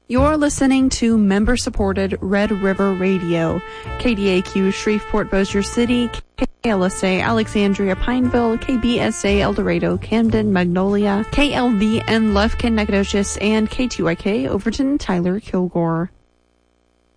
You're listening to member-supported Red River Radio, KDAQ Shreveport Bossier City, KLSA Alexandria Pineville, KBSA El Dorado, Camden, Magnolia, KLVN Lufkin Nacogdoches, and K2YK Overton Tyler Kilgore.